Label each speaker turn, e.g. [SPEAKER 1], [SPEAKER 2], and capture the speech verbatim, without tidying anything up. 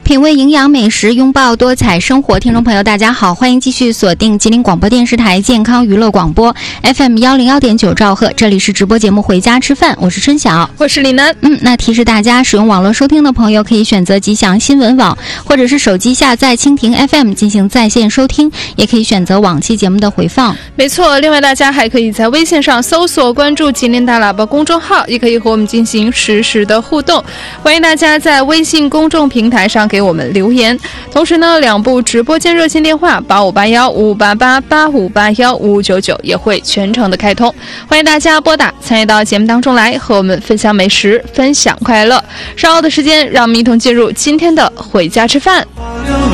[SPEAKER 1] 品味营养美食，拥抱多彩生活。听众朋友大家好，欢迎继续锁定吉林广播电视台健康娱乐广播 F M 一零一点九兆赫，这里是直播节目回家吃饭，我是春晓，
[SPEAKER 2] 我是李楠。
[SPEAKER 1] 嗯，那提示大家，使用网络收听的朋友可以选择吉祥新闻网，或者是手机下载蜻蜓 F M 进行在线收听，也可以选择往期节目的回放。
[SPEAKER 2] 没错，另外大家还可以在微信上搜索关注吉林大喇叭公众号，也可以和我们进行实时的互动。欢迎大家在微信公众平台上给我们留言。同时呢，两部直播间热线电话八五八幺五八八八五八幺五九九也会全程的开通，欢迎大家拨打参与到节目当中来，和我们分享美食，分享快乐。稍后的时间，让我们一同进入今天的回家吃饭。